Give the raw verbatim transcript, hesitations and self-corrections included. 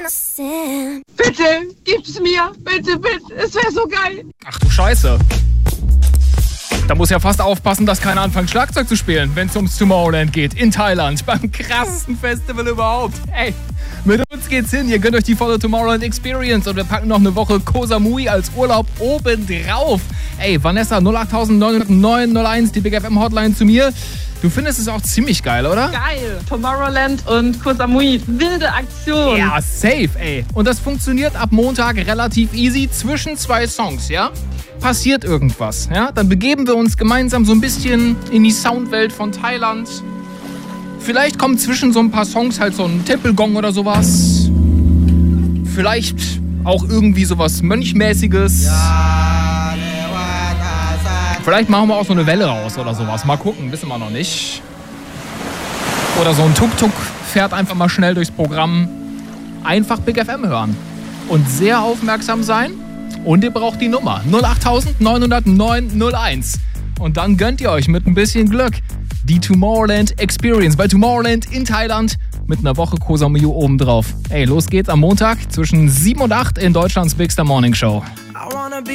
Bitte, gib's mir. Bitte, bitte. Es wäre so geil. Ach du Scheiße. Da muss ja fast aufpassen, dass keiner anfängt, Schlagzeug zu spielen, wenn es ums Tomorrowland geht. In Thailand, beim krassesten Festival überhaupt. Ey, mit uns geht's hin. Ihr gönnt euch die volle Tomorrowland Experience und wir packen noch eine Woche Koh Samui als Urlaub obendrauf. Ey, Vanessa, null acht neun null neun null eins, die Big F M Hotline zu mir. Du findest es auch ziemlich geil, oder? Geil. Tomorrowland und Koh Samui. Wilde Aktion. Ja, safe, ey. Und das funktioniert ab Montag relativ easy zwischen zwei Songs, ja? Passiert irgendwas, ja? Dann begeben wir uns gemeinsam so ein bisschen in die Soundwelt von Thailand. Vielleicht kommt zwischen so ein paar Songs halt so ein Tempelgong oder sowas. Vielleicht auch irgendwie sowas Mönchmäßiges. Vielleicht machen wir auch so eine Welle raus oder sowas. Mal gucken, wissen wir noch nicht. Oder so ein Tuk-Tuk fährt einfach mal schnell durchs Programm. Einfach Big F M hören. Und sehr aufmerksam sein. Und ihr braucht die Nummer null acht neun null neun null eins. Und dann gönnt ihr euch mit ein bisschen Glück die Tomorrowland Experience bei Tomorrowland in Thailand mit einer Woche Koh Samui obendrauf. Ey, los geht's am Montag zwischen sieben und acht in Deutschlands Big Star Morning Show.